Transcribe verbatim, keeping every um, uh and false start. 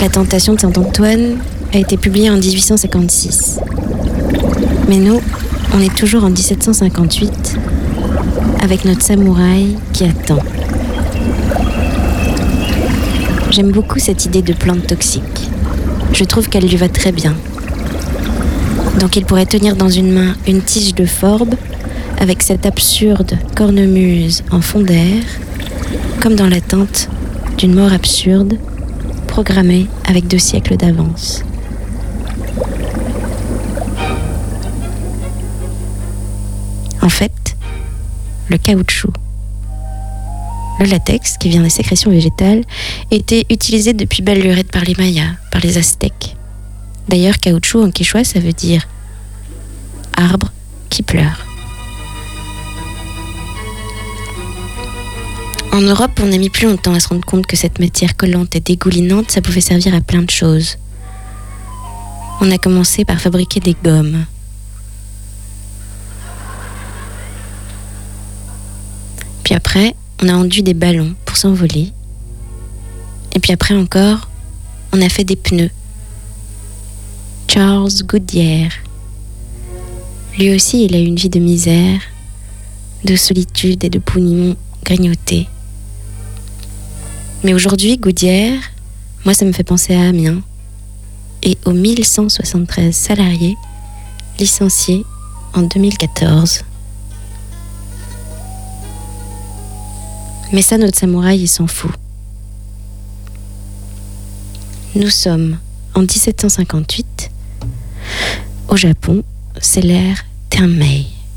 La Tentation de Saint-Antoine a été publiée en dix-huit cent cinquante-six. Mais nous, on est toujours en dix-sept cent cinquante-huit, avec notre samouraï qui attend. J'aime beaucoup cette idée de plante toxique. Je trouve qu'elle lui va très bien. Donc il pourrait tenir dans une main une tige de forbe avec cette absurde cornemuse en fond d'air, comme dans l'attente d'une mort absurde, programmée avec deux siècles d'avance. En fait, le caoutchouc, le latex, qui vient des sécrétions végétales, était utilisé depuis belle lurette par les Mayas, par les Aztèques. D'ailleurs, caoutchouc en quichua, ça veut dire arbre qui pleure. En Europe, on a mis plus longtemps à se rendre compte que cette matière collante et dégoulinante, ça pouvait servir à plein de choses. On a commencé par fabriquer des gommes. Puis après, on a enduit des ballons pour s'envoler. Et puis après encore, on a fait des pneus. Charles Goodyear. Lui aussi, il a eu une vie de misère, de solitude et de poumons grignotés. Mais aujourd'hui, Goodyear, moi ça me fait penser à Amiens et aux mille cent soixante-treize salariés licenciés en deux mille quatorze. Mais ça, notre samouraï, il s'en fout. Nous sommes en dix-sept cent cinquante-huit. Au Japon, c'est l'ère Tenmei.